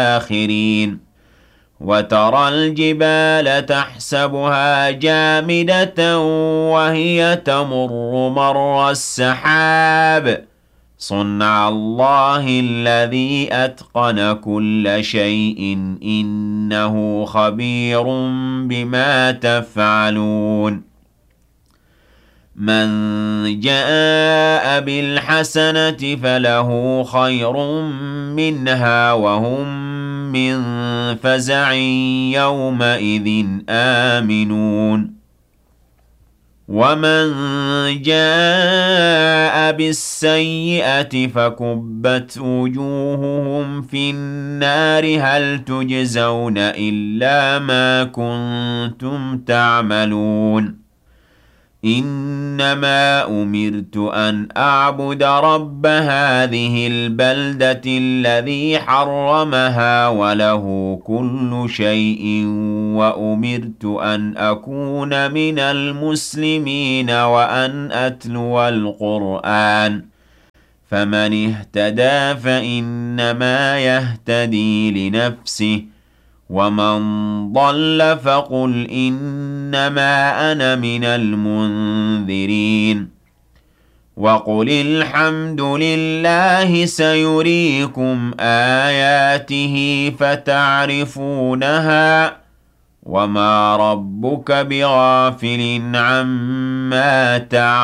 الآخرين وترى الجبال تحسبها جامدة وهي تمر مر السحاب صنع الله الذي أتقن كل شيء إنه خبير بما تفعلون من جاء بالحسنة فله خير منها وهم من فزع يومئذ آمنون ومن جاء بالسيئة فكبت وجوههم في النار هل تجزون إلا ما كنتم تعملون إنما أمرت أن أعبد رب هذه البلدة الذي حرمها وله كل شيء وأمرت أن أكون من المسلمين وأن أتلو القرآن فمن اهتدى فإنما يهتدي لنفسه ومن ضل فقل إنما أنا من المنذرين وقل الحمد لله سيريكم آياته فتعرفونها وما ربك بغافل عما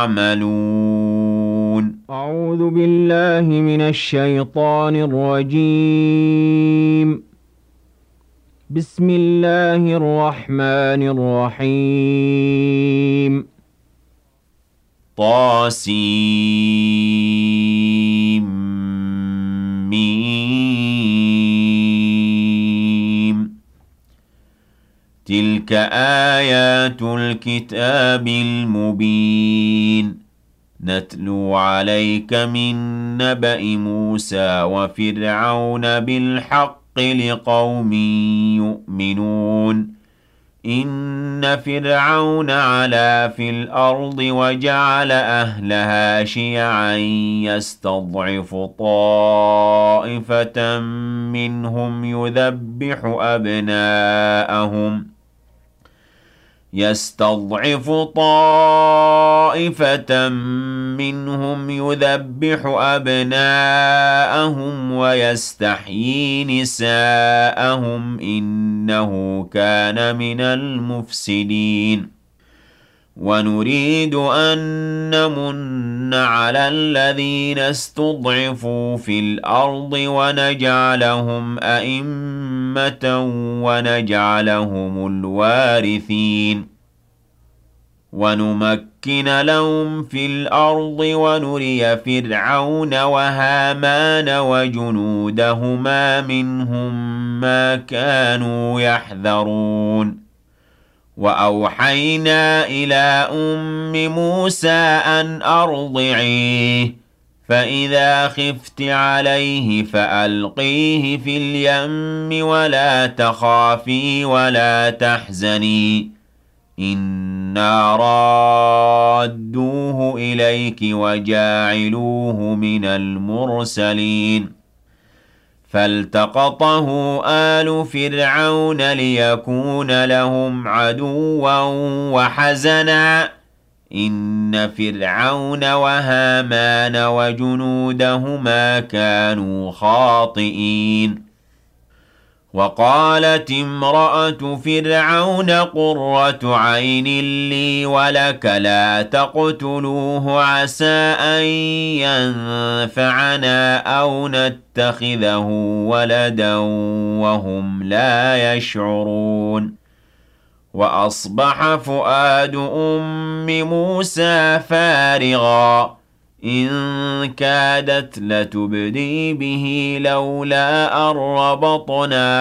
تعملون أعوذ بالله من الشيطان الرجيم بسم الله الرحمن الرحيم طاسيم تلك آيات الكتاب المبين نتلو عليك من نبأ موسى وفرعون بالحق لقوم يؤمنون إن فرعون علا في الأرض وجعل أهلها شيعا يستضعف طائفة منهم يذبح أبناءهم ويستحيي نساءهم إنه كان من المفسدين ونريد أن نمن على الذين استضعفوا في الأرض ونجعلهم أئمة ونجعلهم الوارثين ونمكن لهم في الأرض ونري فرعون وهامان وجنودهما منهم ما كانوا يحذرون وأوحينا إلى أم موسى أن أرضعيه فإذا خفت عليه فألقيه في اليم ولا تخافي ولا تحزني إنا رادوه إليك وجاعلوه من المرسلين فالتقطه آل فرعون ليكون لهم عدوا وحزنا إن فرعون وهامان وجنودهما كانوا خاطئين وقالت امرأة فرعون قرة عين لي ولك لا تقتلوه عسى أن ينفعنا أو نتخذه ولدا وهم لا يشعرون وأصبح فؤاد أم موسى فارغا إن كادت لتبدي به لولا أن ربطنا